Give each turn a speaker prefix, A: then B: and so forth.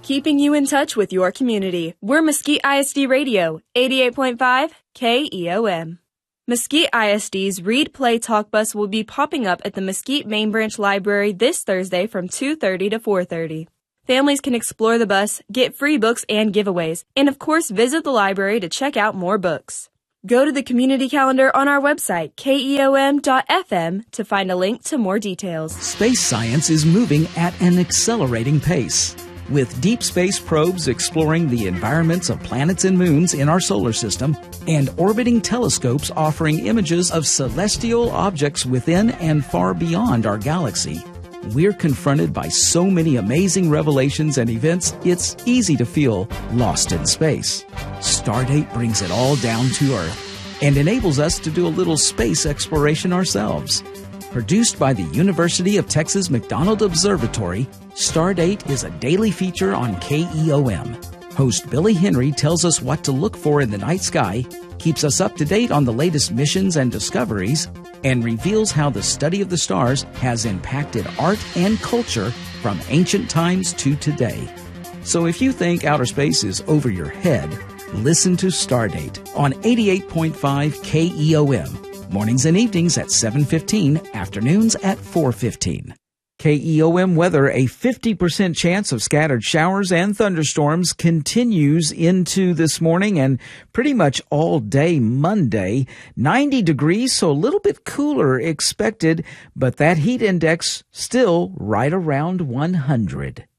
A: keeping you in touch with your community. We're Mesquite ISD Radio, 88.5 KEOM. Mesquite ISD's Read, Play, Talk bus will be popping up at the Mesquite Main Branch Library this Thursday from 2:30 to 4:30. Families can explore the bus, get free books and giveaways, and of course visit the library to check out more books. Go to the community calendar on our website, keom.fm, to find a link to more details.
B: Space science is moving at an accelerating pace. With deep space probes exploring the environments of planets and moons in our solar system, and orbiting telescopes offering images of celestial objects within and far beyond our galaxy, we're confronted by so many amazing revelations and events, it's easy to feel lost in space. Stardate brings it all down to Earth and enables us to do a little space exploration ourselves. Produced by the University of Texas McDonald Observatory, Stardate is a daily feature on KEOM. Host Billy Henry tells us what to look for in the night sky, keeps us up to date on the latest missions and discoveries, and reveals how the study of the stars has impacted art and culture from ancient times to today. So if you think outer space is over your head, listen to Stardate on 88.5 KEOM. Mornings and evenings at 7:15, afternoons at 4:15. KEOM weather, a 50% chance of scattered showers and thunderstorms continues into this morning and pretty much all day Monday. 90 degrees, so a little bit cooler expected, but that heat index still right around 100.